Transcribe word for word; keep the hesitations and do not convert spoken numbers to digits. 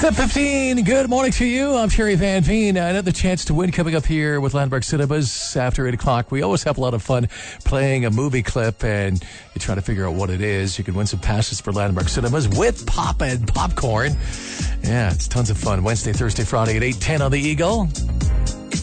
seven fifteen, good morning to you. I'm Sherry Van Veen. Another chance to win coming up here with Landmark Cinemas after eight o'clock. We always have a lot of fun playing a movie clip and you try to figure out what it is. You can win some passes for Landmark Cinemas with pop and popcorn. Yeah, it's tons of fun. Wednesday, Thursday, Friday at eight ten on the Eagle.